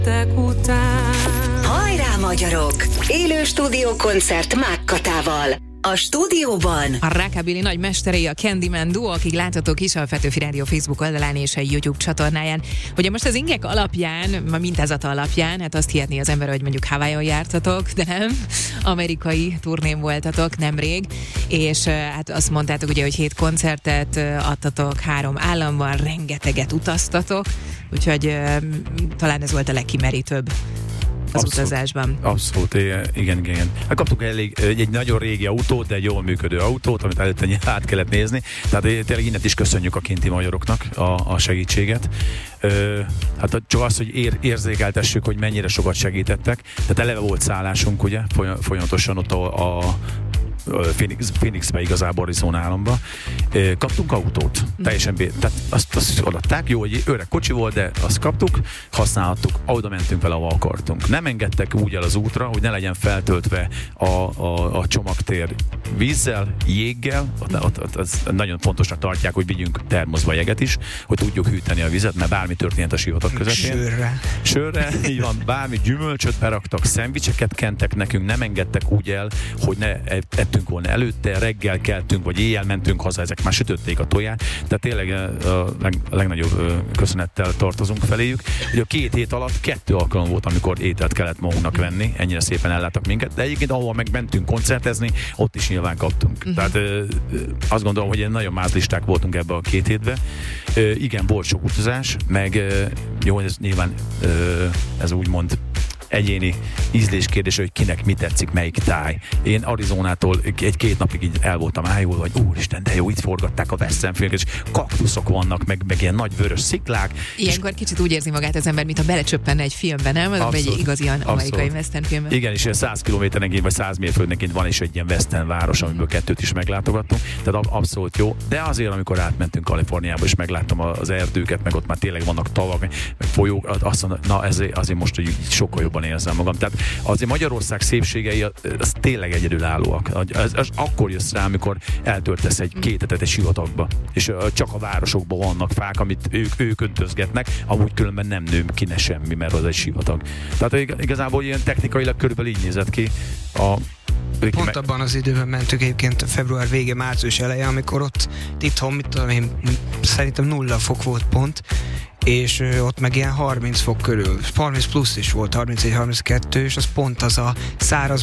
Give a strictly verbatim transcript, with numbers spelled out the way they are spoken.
Hajrá, magyarok! Élő stúdiókoncert Mák Katával. A stúdióban a rockabilly nagy mesterei, a Candyman Duo, akik láthatók is a Petőfi Rádió Facebook oldalán és a YouTube csatornáján. Ugye most az ingek alapján, a mintázata alapján, hát azt hihetné az ember, hogy mondjuk Hawaiion jártatok, de nem. Amerikai turnén voltatok nemrég, és hát azt mondtátok ugye, hogy hét koncertet adtatok három államban, rengeteget utaztatok, úgyhogy uh, talán ez volt a legkimerítőbb az abszolút, utazásban. Abszolút, igen, igen. Hát kaptuk elég, egy nagyon régi autót, de egy jól működő autót, amit előtte át kellett nézni. Tehát tényleg innen is köszönjük a kinti magyaroknak a, a segítséget. Ö, hát csak az, hogy ér, érzékeltessük, hogy mennyire sokat segítettek. Tehát eleve volt szállásunk, ugye, folyamatosan ott a, a Phoenix, Phoenixbe, igazából Arizona államba. Kaptunk autót, teljesen bé... tehát azt, azt adatták, jó, hogy öreg kocsi volt, de azt kaptuk, használhattuk, oda mentünk vele, ahol akartunk. Nem engedtek úgy el az útra, hogy ne legyen feltöltve a, a, a csomagtér vízzel, jéggel, ott, ott, ott, az nagyon fontosnak tartják, hogy vigyünk termoszba jeget is, hogy tudjuk hűteni a vizet, mert bármi történt a sivatag közepén. Sörre. Sörre, így van, bármi gyümölcsöt beraktak, szendvicseket kentek nekünk, nem engedtek úgy el, hogy ne ettünk volna előtte, reggel keltünk, vagy éjjel mentünk haza, ezek már sütötték a toját, tehát tényleg a, leg, a legnagyobb köszönettel tartozunk feléjük. Ugye a két hét alatt kettő alkalom volt, amikor ételt kellett magunknak venni, ennyire szépen elláttak minket, de egyébként ahol meg mentünk koncertezni, ott is nyilván kaptunk. Uh-huh. Tehát ö, azt gondolom, hogy nagyon mázlisták voltunk ebbe a két hétbe. Ö, igen, volt sok utazás, meg ö, jó, ez nyilván ö, ez úgymond egyéni ízléskérdés, hogy kinek mi tetszik, melyik táj. Én Arizonától egy-két napig így el voltam ájulva, hogy úristen, de jó, itt forgatták a Western filmet, és kaktuszok vannak, meg, meg ilyen nagy vörös sziklák. Ilyenkor és... kicsit úgy érzi magát az ember, mint ha belecsöppenne egy filmbe, nem? Az egy igazi amerikai western filmbe. Igen, és száz kilométerenként, vagy száz mérföldönként van is egy ilyen western város, amiből kettőt is meglátogattunk. Tehát abszolút jó. De azért, amikor átmentünk Kaliforniába, és megláttam az erdőket, meg ott már tényleg vannak tavak, meg folyók, azt mondom, na ezért azért most hogy sokkal jobban érzem magam. Tehát azért Magyarország szépségei az tényleg egyedülállóak. Az, az akkor jössz rá, amikor eltöltesz egy kétetet egy sivatagba, és csak a városokban vannak fák, amit ők, ők öntözgetnek, amúgy különben nem nő ki ne semmi, mert az egy sivatag. Tehát igazából ilyen technikailag körülbelül így nézett ki a Pont abban az időben mentük egyébként február vége, március eleje, amikor ott itthon, mit tudom én, szerintem nulla fok volt pont, és ö, ott meg ilyen harminc fok körül, harminc plusz is volt, harmincegy harminckettő, és az pont az a száraz